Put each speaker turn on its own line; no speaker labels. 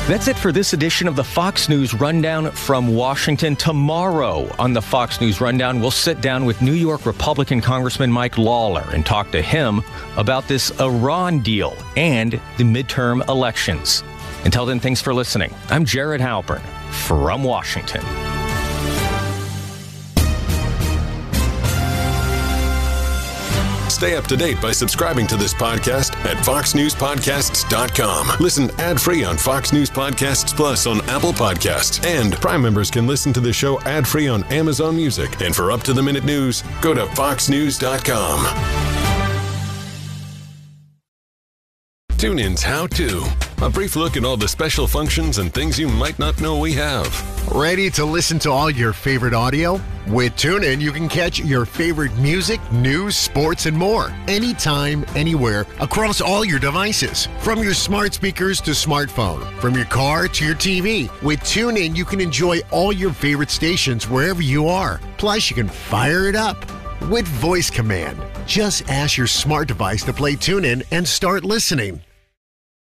That's it for this edition of the Fox News Rundown from Washington. Tomorrow on the Fox News Rundown, we'll sit down with New York Republican Congressman Mike Lawler and talk to him about this Iran deal and the midterm elections. Until then, thanks for listening. I'm Jared Halpern from Washington.
Stay up to date by subscribing to this podcast at foxnewspodcasts.com. Listen ad-free on Fox News Podcasts Plus on Apple Podcasts. And Prime members can listen to the show ad-free on Amazon Music. And for up-to-the-minute news, go to foxnews.com. TuneIn's How To. A brief look at all the special functions and things you might not know we have.
Ready to listen to all your favorite audio? With TuneIn, you can catch your favorite music, news, sports, and more. Anytime, anywhere, across all your devices. From your smart speakers to smartphone. From your car to your TV. With TuneIn, you can enjoy all your favorite stations wherever you are. Plus, you can fire it up with voice command. Just ask your smart device to play TuneIn and start listening.